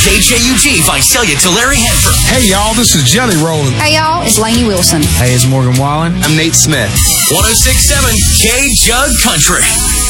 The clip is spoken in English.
KJUG Visalia to Larry Hanford. Hey, y'all, this is Jelly Roll. Hey, y'all, it's Lainey Wilson. Hey, it's Morgan Wallen. I'm Nate Smith. 106.7 K-Jug Country.